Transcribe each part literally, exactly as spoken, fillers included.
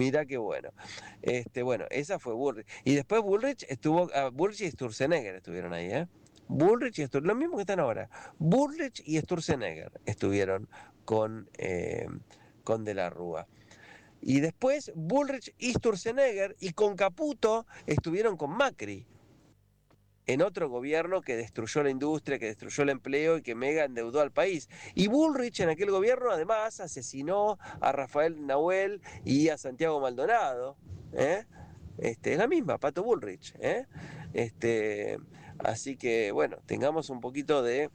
Mirá qué bueno. Este, bueno, esa fue Bullrich. Y después Bullrich estuvo, uh, Bullrich y Sturzenegger estuvieron ahí, ¿eh? Bullrich y Sturzenegger, lo mismo que están ahora. Bullrich y Sturzenegger estuvieron con, eh, con De la Rúa. Y después Bullrich y Sturzenegger y con Caputo estuvieron con Macri, en otro gobierno que destruyó la industria, que destruyó el empleo y que mega endeudó al país. Y Bullrich en aquel gobierno además asesinó a Rafael Nahuel y a Santiago Maldonado. ¿eh? Este, es la misma, Pato Bullrich. ¿eh? Este, así que bueno, tengamos un poquito de,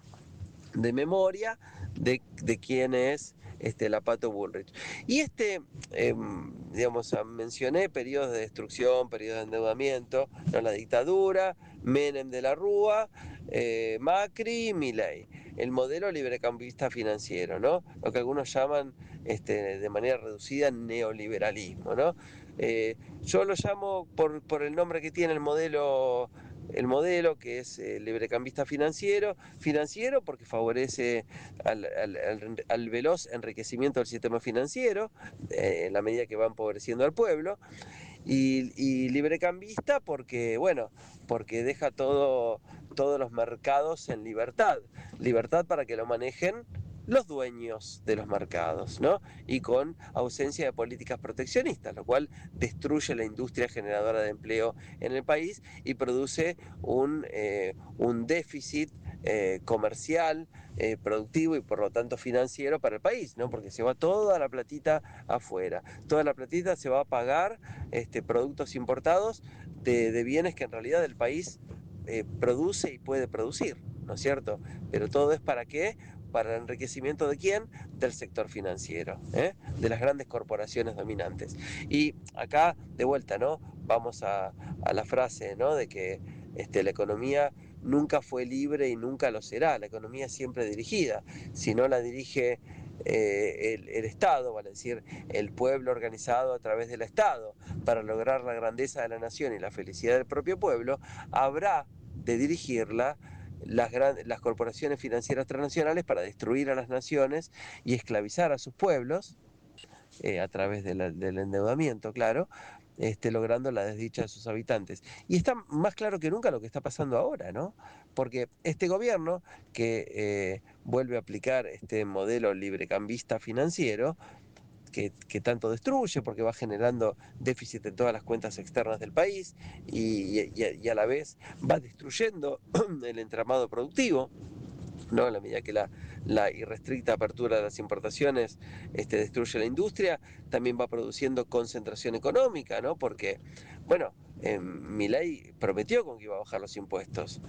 de memoria de, de quién es este, la Pato Bullrich. Y este, eh, digamos, mencioné periodos de destrucción, periodos de endeudamiento, ¿no? La dictadura, Menem de la Rúa, eh, Macri, Milei. El modelo librecampista financiero, ¿no? Lo que algunos llaman este, de manera reducida neoliberalismo, ¿no? Eh, yo lo llamo por, por el nombre que tiene el modelo el modelo que es el librecambista financiero, financiero porque favorece al, al, al, al veloz enriquecimiento del sistema financiero, eh, en la medida que va empobreciendo al pueblo, y, y librecambista porque, bueno, porque deja todo, todos los mercados en libertad, libertad para que lo manejen los dueños de los mercados, ¿no? Y con ausencia de políticas proteccionistas, lo cual destruye la industria generadora de empleo en el país y produce un, eh, un déficit eh, comercial, eh, productivo y por lo tanto financiero para el país, ¿no? Porque se va toda la platita afuera, toda la platita se va a pagar este, productos importados de, de bienes que en realidad el país eh, produce y puede producir, ¿no es cierto? Pero todo es para qué? ¿Para el enriquecimiento de quién? Del sector financiero, ¿eh? De las grandes corporaciones dominantes. Y acá, de vuelta, ¿no? Vamos a, a la frase, ¿no? De que este, la economía nunca fue libre y nunca lo será. La economía es siempre dirigida. Si no la dirige eh, el, el Estado, vale decir, el pueblo organizado a través del Estado, para lograr la grandeza de la nación y la felicidad del propio pueblo, habrá de dirigirla las, grandes, las corporaciones financieras transnacionales para destruir a las naciones y esclavizar a sus pueblos eh, a través de la, del endeudamiento, claro, este, logrando la desdicha de sus habitantes. Y está más claro que nunca lo que está pasando ahora, ¿no? Porque este gobierno que eh, vuelve a aplicar este modelo librecambista financiero, Que, que, tanto destruye porque va generando déficit en todas las cuentas externas del país y, y, y a la vez va destruyendo el entramado productivo, ¿no? En la medida que la, la irrestricta apertura de las importaciones este, destruye la industria, también va produciendo concentración económica, ¿no? Porque, bueno, eh, Milei prometió con que iba a bajar los impuestos,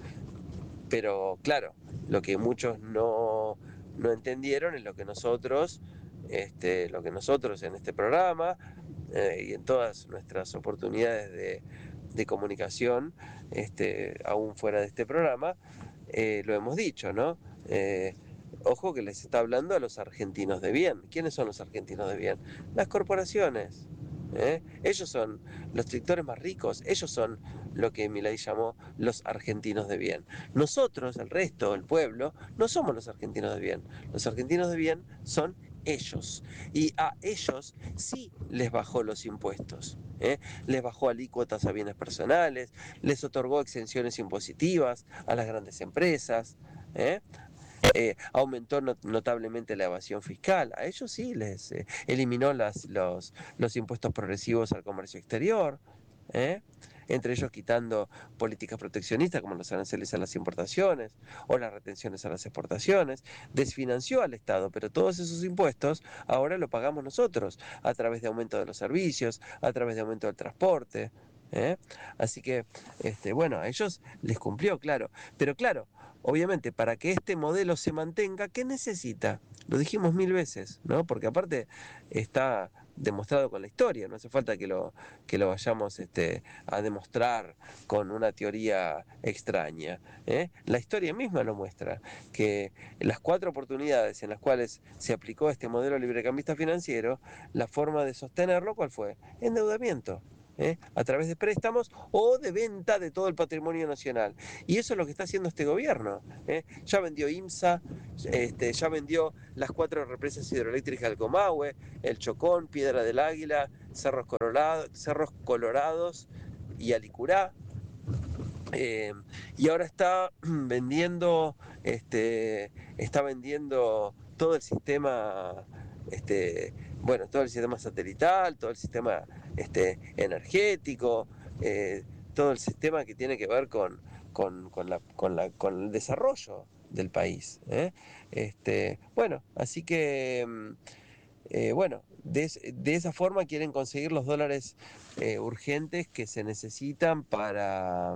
pero claro, lo que muchos no, no entendieron es lo que nosotros Este, lo que nosotros en este programa eh, y en todas nuestras oportunidades de, de comunicación, este, aún fuera de este programa, eh, lo hemos dicho, ¿no? Eh, ojo que les está hablando a los argentinos de bien. ¿Quiénes son los argentinos de bien? Las corporaciones. ¿Eh? Ellos son los sectores más ricos, ellos son lo que Milei llamó los argentinos de bien. Nosotros, el resto, el pueblo, no somos los argentinos de bien. Los argentinos de bien son ellos. Y a ellos sí les bajó los impuestos. ¿eh? Les bajó alícuotas a bienes personales, les otorgó exenciones impositivas a las grandes empresas. ¿eh? Eh, aumentó not notablemente la evasión fiscal, a ellos sí les eh, eliminó las, los, los impuestos progresivos al comercio exterior, ¿eh? entre ellos quitando políticas proteccionistas como los aranceles a las importaciones o las retenciones a las exportaciones, desfinanció al Estado, pero todos esos impuestos ahora lo pagamos nosotros a través de aumento de los servicios, a través de aumento del transporte. ¿Eh? Así que, este, bueno, a ellos les cumplió, claro. Pero claro, obviamente, para que este modelo se mantenga, ¿qué necesita? Lo dijimos mil veces, ¿no? Porque aparte está demostrado con la historia, no hace falta que lo, que lo vayamos este, a demostrar con una teoría extraña. ¿eh? La historia misma lo muestra, que las cuatro oportunidades en las cuales se aplicó este modelo librecambista financiero, la forma de sostenerlo, ¿cuál fue? Endeudamiento. ¿Eh? a través de préstamos o de venta de todo el patrimonio nacional. Y eso es lo que está haciendo este gobierno. ¿eh? Ya vendió IMSA, este, ya vendió las cuatro represas hidroeléctricas del Comahue, el Chocón, Piedra del Águila, Cerros Colorados, Cerros Colorados y Alicurá. Eh, y ahora está vendiendo, este, está vendiendo todo el sistema, este, bueno, todo el sistema satelital, todo el sistema este, energético, eh, todo el sistema que tiene que ver con, con, con, la, con, la, con el desarrollo del país. ¿eh? Este, bueno, así que, eh, bueno, de, de esa forma quieren conseguir los dólares eh, urgentes que se necesitan para...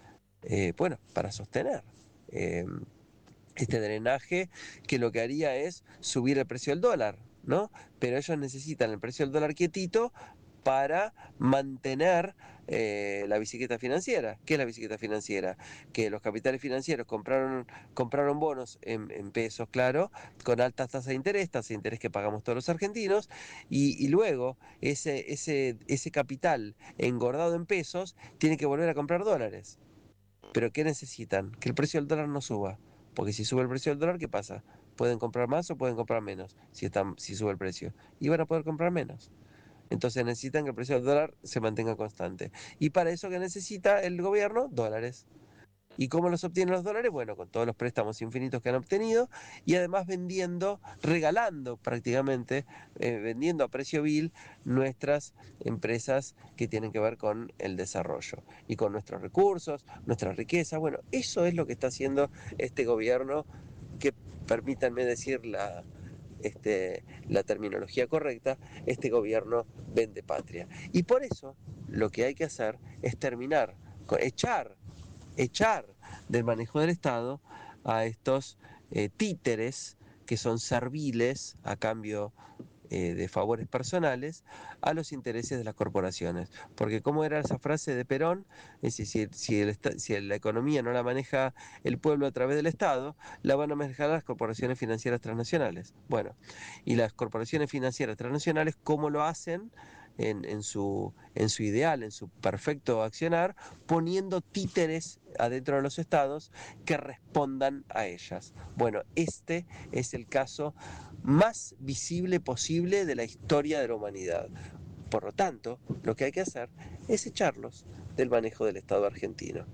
Eh, bueno, para sostener eh, este drenaje que lo que haría es subir el precio del dólar, ¿no? Pero ellos necesitan el precio del dólar quietito para mantener eh, la bicicleta financiera. ¿Qué es la bicicleta financiera? Que los capitales financieros compraron, compraron bonos en, en pesos, claro, con altas tasas de interés, tasas de interés que pagamos todos los argentinos, y, y luego ese, ese, ese capital engordado en pesos tiene que volver a comprar dólares. ¿Pero qué necesitan? Que el precio del dólar no suba. Porque si sube el precio del dólar, ¿qué pasa? Pueden comprar más o pueden comprar menos si, están, si sube el precio. Y van a poder comprar menos. Entonces necesitan que el precio del dólar se mantenga constante. Y para eso, ¿qué necesita el gobierno? Dólares. ¿Y cómo los obtienen los dólares? Bueno, con todos los préstamos infinitos que han obtenido y además vendiendo, regalando prácticamente, eh, vendiendo a precio vil nuestras empresas que tienen que ver con el desarrollo y con nuestros recursos, nuestra riqueza. Bueno, eso es lo que está haciendo este gobierno, que permítanme decir la, este, la terminología correcta, este gobierno vende patria. Y por eso lo que hay que hacer es terminar, echar echar del manejo del Estado a estos eh, títeres que son serviles a cambio eh, de favores personales a los intereses de las corporaciones. Porque como era esa frase de Perón, es decir, si, el, si la economía no la maneja el pueblo a través del Estado, la van a manejar las corporaciones financieras transnacionales. Bueno, y las corporaciones financieras transnacionales, ¿cómo lo hacen? En, en, su, en su ideal, en su perfecto accionar, poniendo títeres adentro de los estados que respondan a ellas. Bueno, este es el caso más visible posible de la historia de la humanidad. Por lo tanto, lo que hay que hacer es echarlos del manejo del Estado argentino.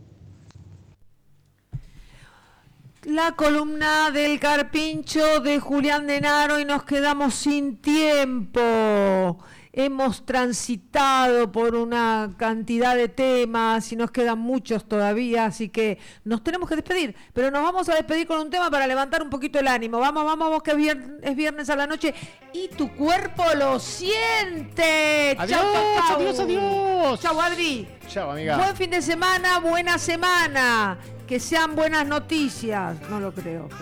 La columna del Carpincho de Julián Denaro y nos quedamos sin tiempo. Hemos transitado por una cantidad de temas y nos quedan muchos todavía, así que nos tenemos que despedir, pero nos vamos a despedir con un tema para levantar un poquito el ánimo. Vamos, vamos, vamos, que es viernes, es viernes a la noche y tu cuerpo lo siente. Adiós, chau, chau, chau. adiós, adiós. Chau, Adri. Chau, amiga. Buen fin de semana, buena semana. Que sean buenas noticias. No lo creo.